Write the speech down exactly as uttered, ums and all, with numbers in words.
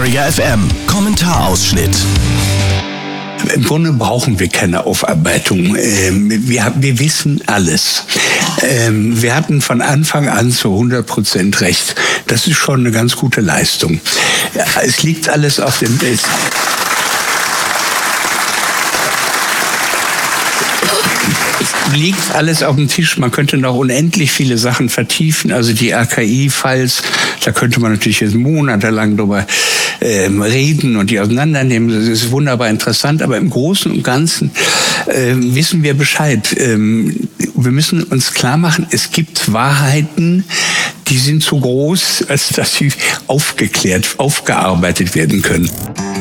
Träger F M. Kommentarausschnitt. Im Grunde brauchen wir keine Aufarbeitung. Ähm, wir, wir wissen alles. Ähm, wir hatten von Anfang an zu hundert Prozent recht. Das ist schon eine ganz gute Leistung. Ja, es liegt alles auf dem... Es, Es liegt alles auf dem Tisch. Man könnte noch unendlich viele Sachen vertiefen. Also die R K I-Files, da könnte man natürlich jetzt monatelang drüber ähm, reden und die auseinandernehmen. Das ist wunderbar interessant. Aber im Großen und Ganzen äh, wissen wir Bescheid. Ähm, wir müssen uns klar machen, es gibt Wahrheiten, die sind zu groß, als dass sie aufgeklärt, aufgearbeitet werden können.